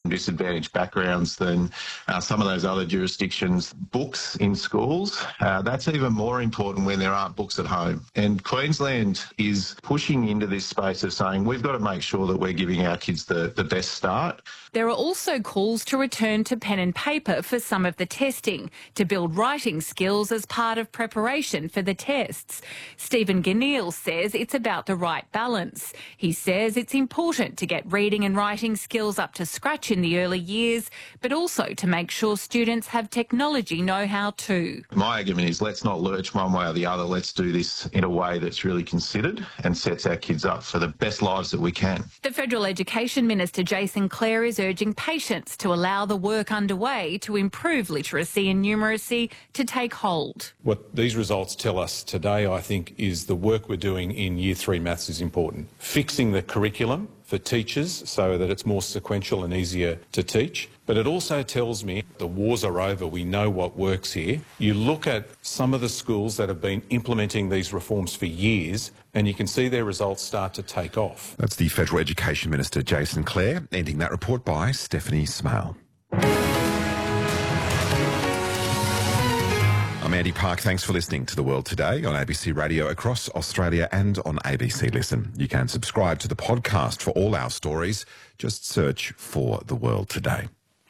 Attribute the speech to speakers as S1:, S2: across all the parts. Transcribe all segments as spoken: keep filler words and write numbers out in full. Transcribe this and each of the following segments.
S1: disadvantaged backgrounds than uh, some of those other jurisdictions. Books in schools, uh, that's even more important when there aren't books at home. And Queensland is pushing into this space of saying we've got to make sure that we're giving our kids the, the best start.
S2: There are also calls to return to pen and paper for some of the testing, to build writing skills as part of preparation for the tests. Stephen Ganneil says it's about the right balance. He says it's important to get reading and writing skills up to scratch in the early years, but also to make sure students have technology know-how too.
S1: My argument is let's not lurch one way or the other. Let's do this in a way that's really considered and sets our kids up for the best lives that we can.
S2: The Federal Education Minister Jason Clare is urging patience to allow the work underway to improve literacy and numeracy to take hold.
S3: What these results tell us today, I think, is the work we're doing in Year three maths is important. Fixing the curriculum for teachers so that it's more sequential and easier to teach. But it also tells me the wars are over, we know what works here. You look at some of the schools that have been implementing these reforms for years and you can see their results start to take off.
S4: That's the Federal Education Minister Jason Clare, ending that report by Stephanie Smale. I'm Andy Park. Thanks for listening to The World Today on A B C Radio across Australia and on A B C Listen. You can subscribe to the podcast for all our stories. Just search for The World Today.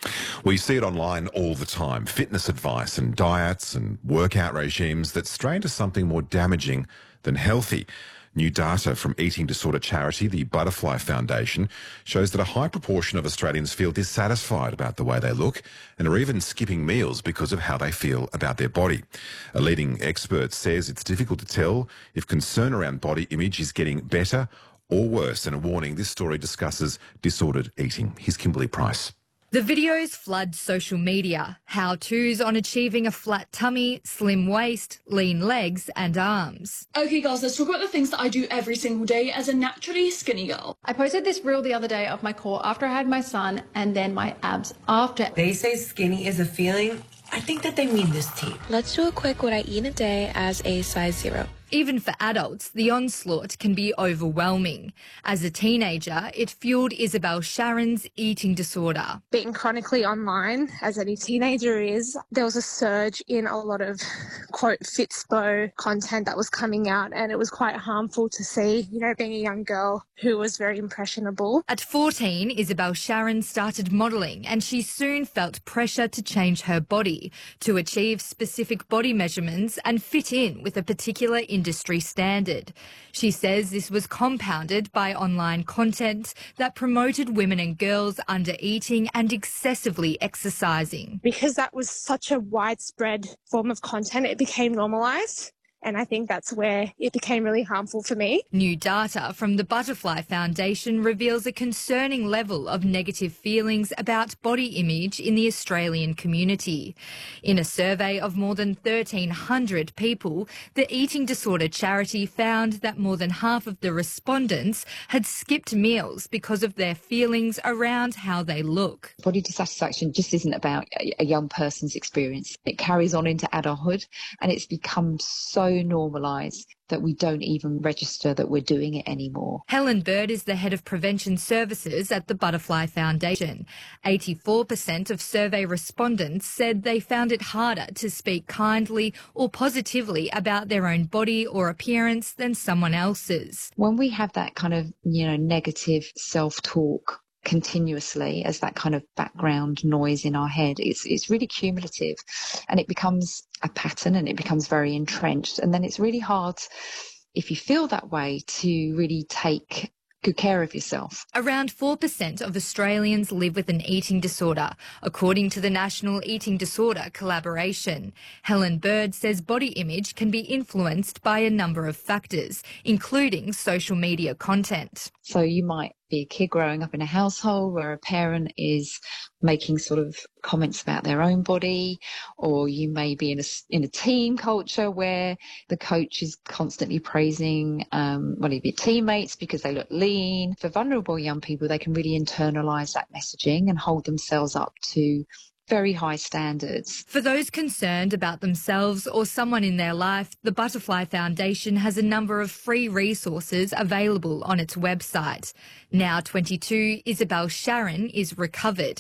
S4: We see it online all the time, fitness advice and diets and workout regimes that stray into something more damaging than healthy. New data from eating disorder charity, the Butterfly Foundation, shows that a high proportion of Australians feel dissatisfied about the way they look and are even skipping meals because of how they feel about their body. A leading expert says it's difficult to tell if concern around body image is getting better or worse. And a warning, this story discusses disordered eating. Here's Kimberly Price.
S5: The videos flood social media. How-tos on achieving a flat tummy, slim waist, lean legs and arms.
S6: Okay girls, let's talk about the things that I do every single day as a naturally skinny girl.
S7: I posted this reel the other day of my core after I had my son and then my abs after.
S8: They say skinny is a feeling. I think that they mean this tea.
S9: Let's do a quick what I eat a day as a size zero.
S5: Even for adults, the onslaught can be overwhelming. As a teenager, it fueled Isabel Sharon's eating disorder.
S10: Being chronically online, as any teenager is, there was a surge in a lot of, quote, Fitspo content that was coming out, and it was quite harmful to see, you know, being a young girl who was very impressionable.
S5: At fourteen, Isabel Sharon started modelling, and she soon felt pressure to change her body, to achieve specific body measurements and fit in with a particular industry standard. She says this was compounded by online content that promoted women and girls under eating and excessively exercising.
S10: Because that was such a widespread form of content, it became normalised. And I think that's where it became really harmful for me.
S5: New data from the Butterfly Foundation reveals a concerning level of negative feelings about body image in the Australian community. In a survey of more than thirteen hundred people, the eating disorder charity found that more than half of the respondents had skipped meals because of their feelings around how they look.
S11: Body dissatisfaction just isn't about a young person's experience. It carries on into adulthood and it's become so normalised that we don't even register that we're doing it anymore.
S5: Helen Bird is the head of prevention services at the Butterfly Foundation. eighty-four percent of survey respondents said they found it harder to speak kindly or positively about their own body or appearance than someone else's.
S11: When we have that kind of, you know, negative self-talk continuously as that kind of background noise in our head, it's it's really cumulative and it becomes a pattern and it becomes very entrenched, and then it's really hard if you feel that way to really take good care of yourself.
S5: Around four percent of Australians live with an eating disorder, according to the National Eating Disorder Collaboration. Helen Bird says body image can be influenced by a number of factors, including social media content.
S11: So you might be a kid growing up in a household where a parent is making sort of comments about their own body, or you may be in a, in a team culture where the coach is constantly praising um, one of your teammates because they look lean. For vulnerable young people, they can really internalise that messaging and hold themselves up to very high standards.
S5: For those concerned about themselves or someone in their life, the Butterfly Foundation has a number of free resources available on its website. Now twenty-two, Isabel Sharon is recovered.